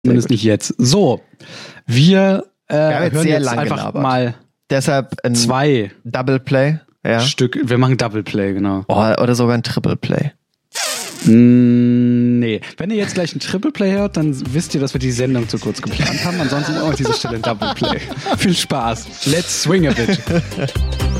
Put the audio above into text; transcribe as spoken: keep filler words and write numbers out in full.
Zumindest nicht jetzt. So, wir, äh, wir haben jetzt hören sehr jetzt lang einfach gelabert. mal Deshalb ein zwei Double Play. Ja. Stück. Wir machen Double Play, genau. Oh, oder sogar ein Triple Play. Mm, nee. Wenn ihr jetzt gleich ein Triple Play hört, dann wisst ihr, dass wir die Sendung zu kurz geplant haben. Ansonsten auch an dieser Stelle ein Double Play. Viel Spaß. Let's swing a bit.